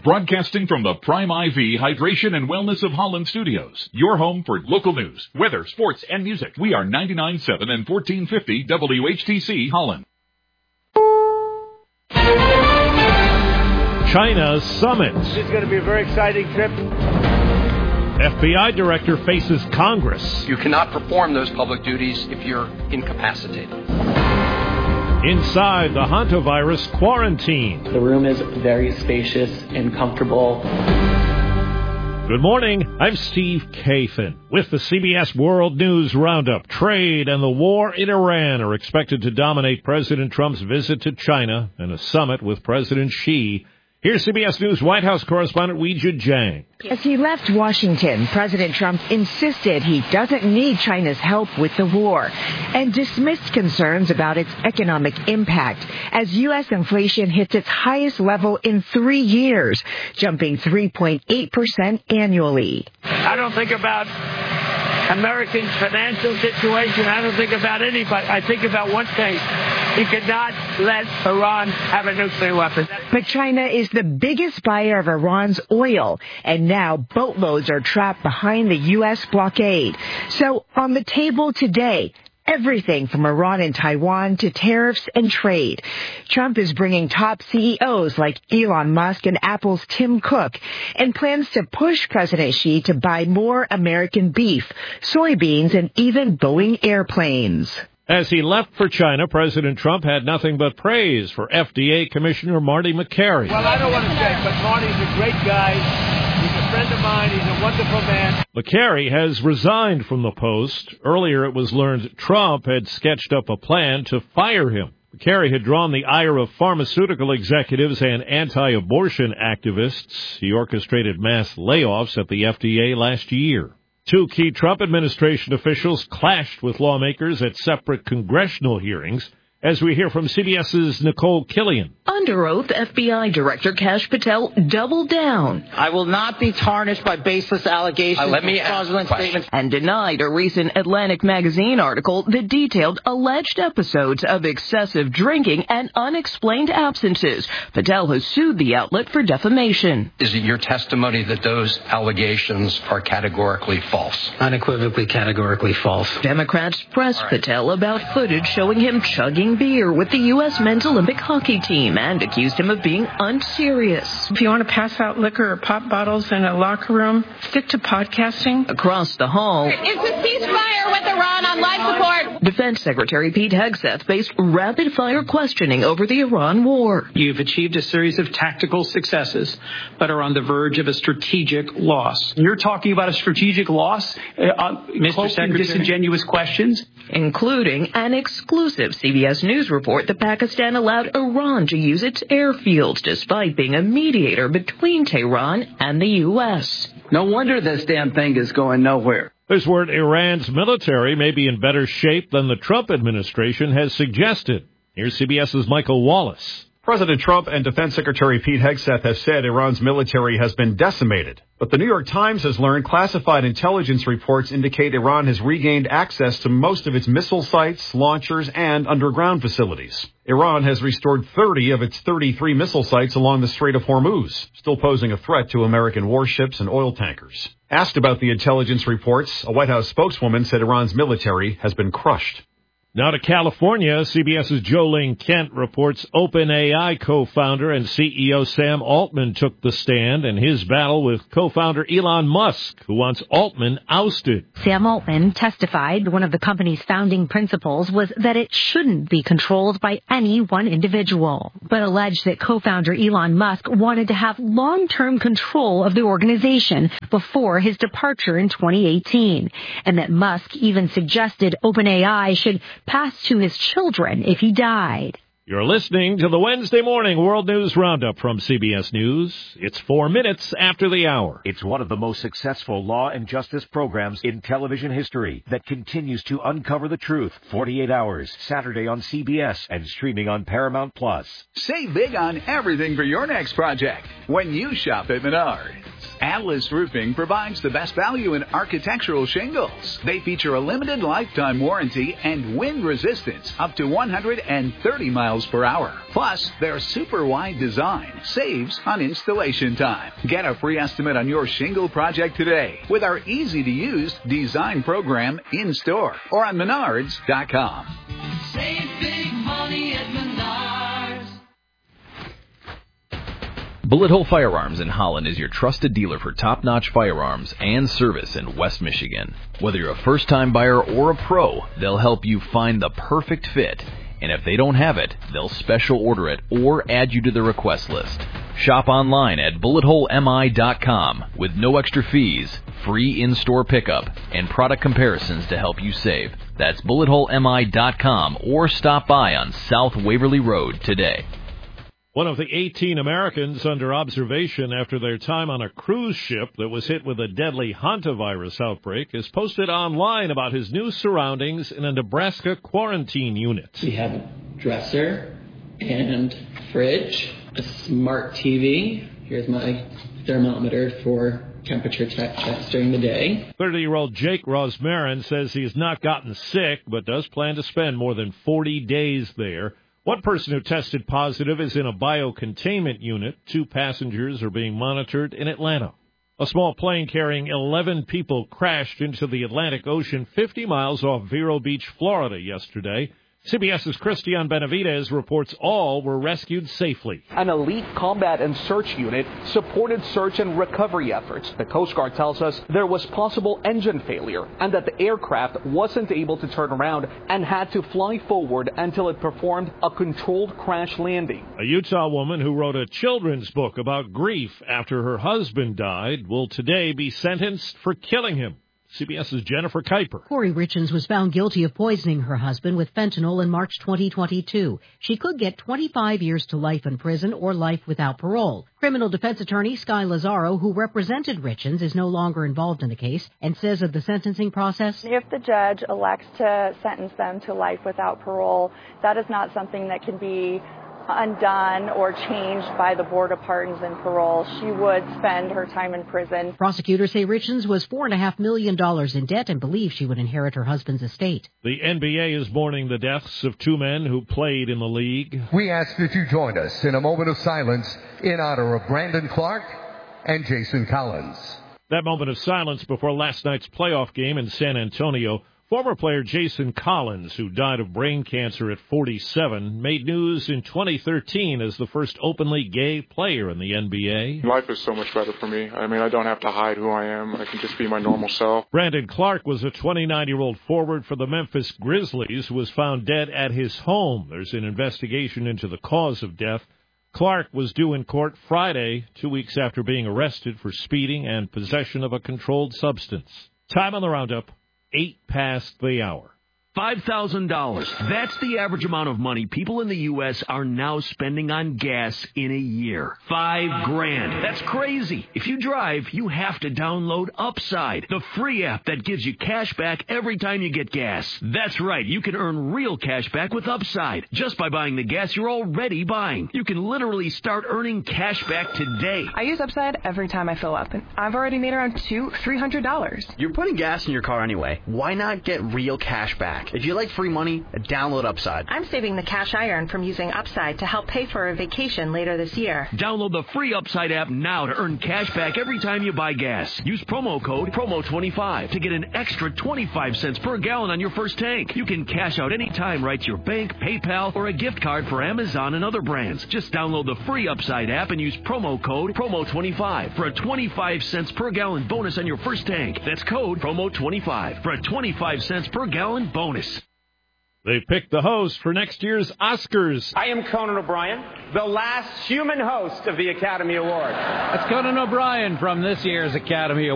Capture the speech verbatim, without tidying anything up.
Broadcasting from the Prime I V Hydration and Wellness of Holland Studios. Your home for local news, weather, sports, and music. We are ninety-nine point seven and fourteen fifty W H T C Holland. China summit. This is going to be a very exciting trip. F B I director faces Congress. You cannot perform those public duties if you're incapacitated. Inside the hantavirus quarantine. The room is very spacious and comfortable. Good morning. I'm Steve Kathan with the C B S World News Roundup. Trade and the war in Iran are expected to dominate President Trump's visit to China and a summit with President Xi. Here's C B S News White House correspondent Weijia Jiang. As he left Washington, President Trump insisted he doesn't need China's help with the war and dismissed concerns about its economic impact as U S inflation hits its highest level in three years, jumping three point eight percent annually. I don't think about American financial situation. I don't think about anybody. I think about one thing. He could not let Iran have a nuclear weapon. But China is the biggest buyer of Iran's oil, and now boatloads are trapped behind the U S blockade. So on the table today, everything from Iran and Taiwan to tariffs and trade. Trump is bringing top C E Os like Elon Musk and Apple's Tim Cook and plans to push President Xi to buy more American beef, soybeans, and even Boeing airplanes. As he left for China, President Trump had nothing but praise for F D A Commissioner Marty Makary. Well, I don't want to say, but Marty's a great guy. He's a friend of mine. He's a wonderful man. Makary has resigned from the post. Earlier, it was learned Trump had sketched up a plan to fire him. Makary had drawn the ire of pharmaceutical executives and anti-abortion activists. He orchestrated mass layoffs at the F D A last year. Two key Trump administration officials clashed with lawmakers at separate congressional hearings, as we hear from CBS's Nicole Killian. Under oath, F B I Director Kash Patel doubled down. I will not be tarnished by baseless allegations uh, let me and fraudulent statements. And denied a recent Atlantic magazine article that detailed alleged episodes of excessive drinking and unexplained absences. Patel has sued the outlet for defamation. Is it your testimony that those allegations are categorically false? Unequivocally, categorically false. Democrats pressed right. Patel about footage showing him chugging beer with the U S men's Olympic hockey team and accused him of being unserious. If you want to pass out liquor or pop bottles in a locker room, stick to podcasting. Across the hall, is the ceasefire with Iran on life support? Defense Secretary Pete Hegseth faced rapid-fire questioning over the Iran war. You've achieved a series of tactical successes, but are on the verge of a strategic loss. You're talking about a strategic loss? Uh, Mister Secretary, disingenuous questions? Including an exclusive C B S News report that Pakistan allowed Iran to use its airfields despite being a mediator between Tehran and the U S. No wonder this damn thing is going nowhere. There's word Iran's military may be in better shape than the Trump administration has suggested. Here's CBS's Michael Wallace. President Trump and Defense Secretary Pete Hegseth have said Iran's military has been decimated. But the New York Times has learned classified intelligence reports indicate Iran has regained access to most of its missile sites, launchers, and underground facilities. Iran has restored thirty of its thirty-three missile sites along the Strait of Hormuz, still posing a threat to American warships and oil tankers. Asked about the intelligence reports, a White House spokeswoman said Iran's military has been crushed. Now to California, CBS's Jolene Kent reports OpenAI co-founder and C E O Sam Altman took the stand in his battle with co-founder Elon Musk, who wants Altman ousted. Sam Altman testified one of the company's founding principles was that it shouldn't be controlled by any one individual, but alleged that co-founder Elon Musk wanted to have long-term control of the organization before his departure in twenty eighteen, and that Musk even suggested OpenAI should pass to his children if he died. You're listening to the Wednesday Morning World News Roundup from C B S News. It's four minutes after the hour. It's one of the most successful law and justice programs in television history that continues to uncover the truth. forty-eight hours, Saturday on C B S and streaming on Paramount Plus. Save big on everything for your next project when you shop at Menards. Atlas Roofing provides the best value in architectural shingles. They feature a limited lifetime warranty and wind resistance up to one hundred thirty miles per hour. Plus, their super wide design saves on installation time. Get a free estimate on your shingle project today with our easy-to-use design program in-store or on menards dot com. Save big money at Menards. Bullet Hole Firearms in Holland is your trusted dealer for top-notch firearms and service in West Michigan. Whether you're a first-time buyer or a pro, they'll help you find the perfect fit. And if they don't have it, they'll special order it or add you to the request list. Shop online at bullet hole m i dot com with no extra fees, free in-store pickup, and product comparisons to help you save. That's bullet hole m i dot com or stop by on South Waverly Road today. One of the eighteen Americans under observation after their time on a cruise ship that was hit with a deadly hantavirus outbreak has posted online about his new surroundings in a Nebraska quarantine unit. We have a dresser and fridge, a smart T V. Here's my thermometer for temperature check checks during the day. thirty-year-old Jake Rosmarin says he has not gotten sick, but does plan to spend more than forty days there. One person who tested positive is in a biocontainment unit. Two passengers are being monitored in Atlanta. A small plane carrying eleven people crashed into the Atlantic Ocean fifty miles off Vero Beach, Florida yesterday. CBS's Christian Benavidez reports all were rescued safely. An elite combat and search unit supported search and recovery efforts. The Coast Guard tells us there was possible engine failure and that the aircraft wasn't able to turn around and had to fly forward until it performed a controlled crash landing. A Utah woman who wrote a children's book about grief after her husband died will today be sentenced for killing him. CBS's Jennifer Kuiper. Corey Richens was found guilty of poisoning her husband with fentanyl in March twenty twenty-two. She could get twenty-five years to life in prison or life without parole. Criminal defense attorney Sky Lazaro, who represented Richens, is no longer involved in the case and says of the sentencing process, if the judge elects to sentence them to life without parole, that is not something that can be undone or changed by the Board of Pardons and Parole. She would spend her time in prison. Prosecutors say Richens was four and a half million dollars in debt and believe she would inherit her husband's estate. The N B A is mourning the deaths of two men who played in the league. We ask that you join us in a moment of silence in honor of Brandon Clark and Jason Collins. That moment of silence before last night's playoff game in San Antonio. Former player Jason Collins, who died of brain cancer at forty-seven, made news in twenty thirteen as the first openly gay player in the N B A. Life is so much better for me. I mean, I don't have to hide who I am. I can just be my normal self. Brandon Clark was a twenty-nine-year-old forward for the Memphis Grizzlies who was found dead at his home. There's an investigation into the cause of death. Clark was due in court Friday, two weeks after being arrested for speeding and possession of a controlled substance. Time on the roundup. Eight past the hour. five thousand dollars. That's the average amount of money people in the U S are now spending on gas in a year. Five grand. That's crazy. If you drive, you have to download Upside, the free app that gives you cash back every time you get gas. That's right. You can earn real cash back with Upside just by buying the gas you're already buying. You can literally start earning cash back today. I use Upside every time I fill up, and I've already made around two, three hundred dollars. You're putting gas in your car anyway. Why not get real cash back? If you like free money, download Upside. I'm saving the cash I earn from using Upside to help pay for a vacation later this year. Download the free Upside app now to earn cash back every time you buy gas. Use promo code promo twenty-five to get an extra twenty-five cents per gallon on your first tank. You can cash out anytime right to your bank, PayPal, or a gift card for Amazon and other brands. Just download the free Upside app and use promo code promo twenty-five for a twenty-five cents per gallon bonus on your first tank. That's code promo twenty-five for a twenty-five cents per gallon bonus. They picked the host for next year's Oscars. I am Conan O'Brien, the last human host of the Academy Award. That's Conan O'Brien from this year's Academy Award.